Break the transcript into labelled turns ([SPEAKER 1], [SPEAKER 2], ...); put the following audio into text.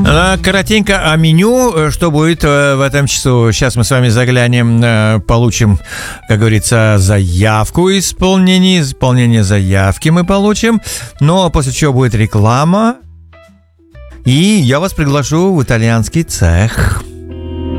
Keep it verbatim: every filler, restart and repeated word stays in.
[SPEAKER 1] Коротенько о меню, что будет в этом часу. Сейчас мы с вами заглянем, получим, как говорится, заявку исполнения. Исполнение заявки мы получим. Но после чего будет реклама. И я вас приглашу в итальянский цех.